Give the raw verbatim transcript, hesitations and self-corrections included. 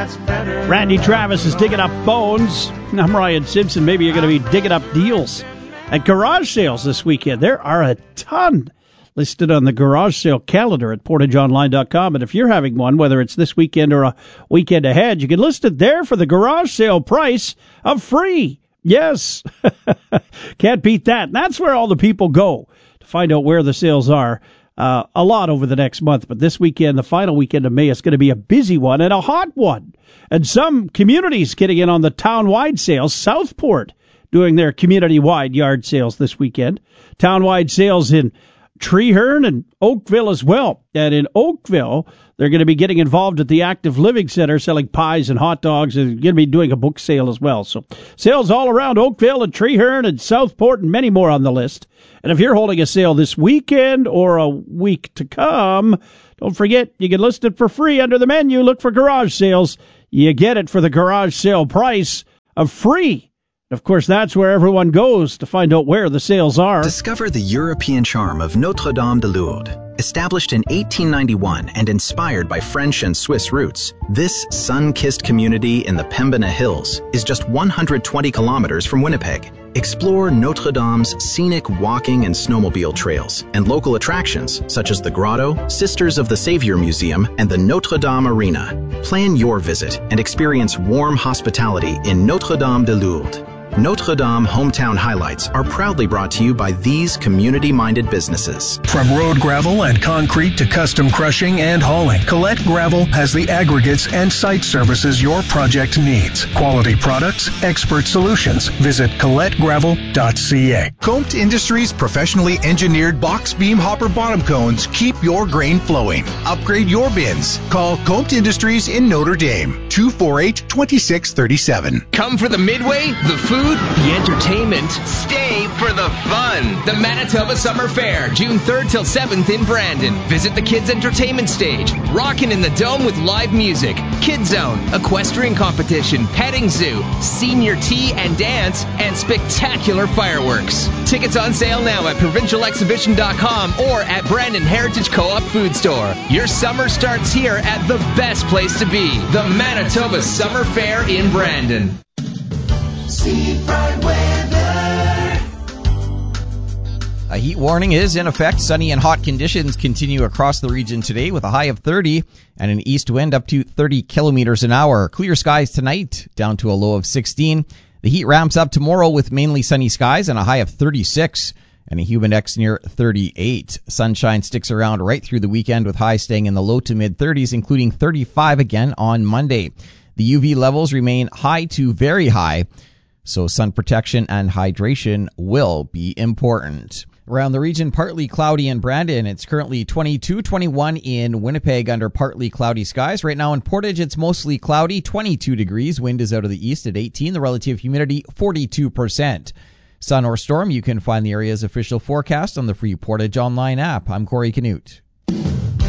that's better. Randy Travis is digging up bones. I'm Ryan Simpson. Maybe you're going to be digging up deals at garage sales this weekend. There are a ton listed on the garage sale calendar at portage online dot com. And if you're having one, whether it's this weekend or a weekend ahead, you can list it there for the garage sale price of free. Yes. Can't beat that. And that's where all the people go to find out where the sales are. Uh, a lot over the next month. But this weekend, the final weekend of May, is going to be a busy one and a hot one. And some communities getting in on the town-wide sales. Southport doing their community-wide yard sales this weekend. Town-wide sales in Treeherne and Oakville as well. And in Oakville, they're going to be getting involved at the Active Living Center, selling pies and hot dogs, and going to be doing a book sale as well. So sales all around Oakville and Treeherne and Southport and many more on the list. And if you're holding a sale this weekend or a week to come, don't forget you can list it for free under the menu. Look for garage sales. You get it for the garage sale price of free. Of course, that's where everyone goes to find out where the sales are. Discover the European charm of Notre-Dame de Lourdes. Established in eighteen ninety-one and inspired by French and Swiss roots, this sun-kissed community in the Pembina Hills is just one hundred twenty kilometers from Winnipeg. Explore Notre-Dame's scenic walking and snowmobile trails and local attractions such as the Grotto, Sisters of the Savior Museum, and the Notre-Dame Arena. Plan your visit and experience warm hospitality in Notre-Dame de Lourdes. Notre-Dame Hometown Highlights are proudly brought to you by these community-minded businesses. From road gravel and concrete to custom crushing and hauling, Colette Gravel has the aggregates and site services your project needs. Quality products, expert solutions. Visit colette gravel dot c a. Comte Industries professionally engineered box beam hopper bottom cones keep your grain flowing. Upgrade your bins. Call Comte Industries in Notre Dame, two four eight, two six three seven. Come for the Midway, the food, the entertainment. Stay for the fun. The Manitoba Summer Fair, June third till seventh in Brandon. Visit the Kids Entertainment Stage. Rockin' in the Dome with live music. Kids Zone, equestrian competition, petting zoo, senior tea and dance, and spectacular fireworks. Tickets on sale now at provincial exhibition dot com or at Brandon Heritage Co-op Food Store. Your summer starts here at the best place to be, the Manitoba Summer Fair in Brandon. Seafront weather. A heat warning is in effect. Sunny and hot conditions continue across the region today with a high of thirty and an east wind up to thirty kilometers an hour. Clear skies tonight, down to a low of sixteen. The heat ramps up tomorrow with mainly sunny skies and a high of thirty-six and a humid index near thirty-eight. Sunshine sticks around right through the weekend with highs staying in the low to mid thirties, including thirty-five again on Monday. The U V levels remain high to very high, so sun protection and hydration will be important. Around the region, partly cloudy in Brandon. It's currently twenty-two, twenty-one in Winnipeg under partly cloudy skies. Right now in Portage, it's mostly cloudy, twenty-two degrees. Wind is out of the east at eighteen. The relative humidity, forty-two percent. Sun or storm, you can find the area's official forecast on the free Portage Online app. I'm Corey Canute.